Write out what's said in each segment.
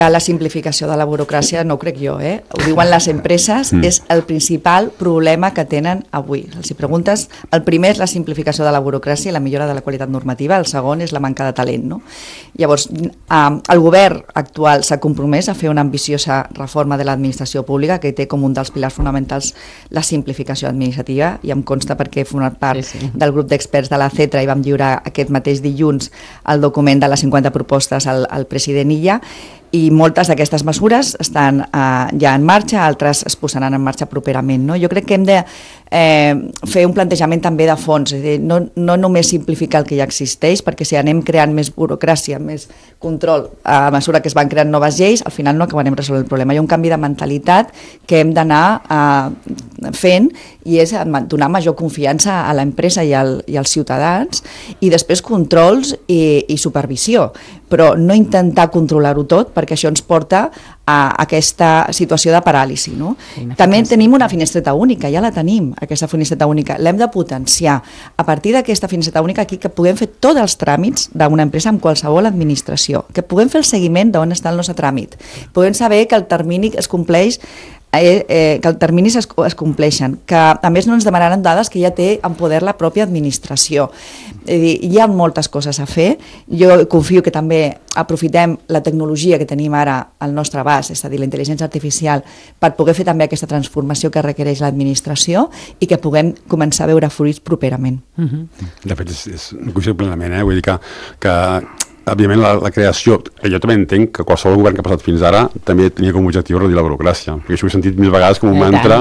La simplificació de la burocràcia no ho crec jo, ho diuen les empreses, és el principal problema que tenen avui. Si preguntes, el primer és la simplificació de la burocràcia i la millora de la qualitat normativa, el segon és la manca de talent. No? Llavors, el govern actual s'ha compromès a fer una ambiciosa reforma de l'administració pública que té com un dels pilars fonamentals la simplificació administrativa, i em consta perquè he format part del grup d'experts de la CETRA i vam lliurar aquest mateix dilluns el document de les 50 propostes al president Illa, i moltes d'aquestes mesures estan ja en marxa, altres es posaran en marxa properament. No? Jo crec que hem de fer un plantejament també de fons, és a dir, no només simplificar el que ja existeix, perquè si anem creant més burocràcia, més control, a mesura que es van creant noves lleis, al final no acabarem resolent el problema. Hi ha un canvi de mentalitat que hem d'anar fent, i és donar major confiança a l'empresa i als ciutadans, i després controls i supervisió, però no intentar controlar-ho tot, perquè això ens porta a aquesta situació de paràlisi. No? També tenim una finestreta única, ja la tenim, aquesta finestreta única, l'hem de potenciar. A partir d'aquesta finestreta única aquí, que puguem fer tots els tràmits d'una empresa amb qualsevol administració, que puguem fer el seguiment d'on està el nostre tràmit, puguem saber que el termini es compleix, que els terminis es compleixen, que a més no ens demanaran dades que ja té en poder la pròpia administració. Hi ha moltes coses a fer. Jo confio que també aprofitem la tecnologia que tenim ara al nostre abast, és a dir, la intel·ligència artificial, per poder fer també aquesta transformació que requereix l'administració i que puguem començar a veure fruits properament. De fet, no coincido plenament, vull dir que òbviament la creació, que jo també entenc que qualsevol govern que ha passat fins ara també tenia com a objectiu reduir la burocràcia, perquè això ho he sentit mil vegades com un mantra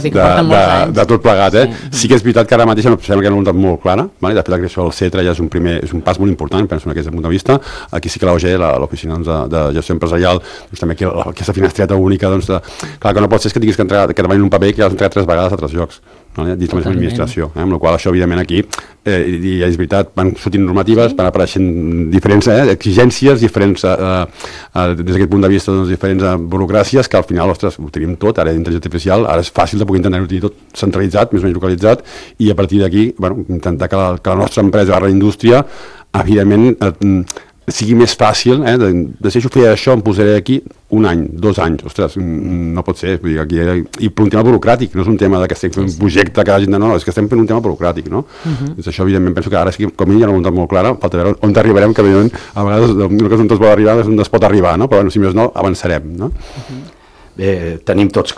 de tot plegat. Sí que és veritat que ara mateix em sembla que hi ha una voluntat molt clara, de fet la creació del CETRA ja és un pas molt important, penso en aquest punt de vista. Aquí sí que l'OGE, l'Oficina de Gestió Empresarial, també aquesta finestreta única, clar, que no pot ser que tinguis que demanin un paper que ja l'has entregat 3 vegades a 3 llocs, dins de l'administració, amb la qual això evidentment aquí, i és veritat, van sortint normatives, van apareixent diferents exigències, diferents des d'aquest punt de vista, diferents burocràcies, que al final, ostres, ho tenim tot, ara d'intel·ligència artificial, ara és fàcil de poder intentar-ho tenir tot centralitzat, més o menys localitzat, i a partir d'aquí, intentar que la nostra empresa, la indústria, evidentment sigui més fàcil, de si jo feia això, em posaré aquí 1 any, 2 anys, ostres, no pot ser, vull dir, aquí, i per un tema burocràtic, no és un tema que estem fent un projecte que la gent, no, és que estem fent un tema burocràtic, no? Doncs això, evidentment, penso que ara sí que com a hi ha una voluntat molt clara, falta veure on arribarem, que evidentment, a vegades, el que on es vol arribar és on es pot arribar, no? Però si més no, avançarem, no? Bé, tenim tots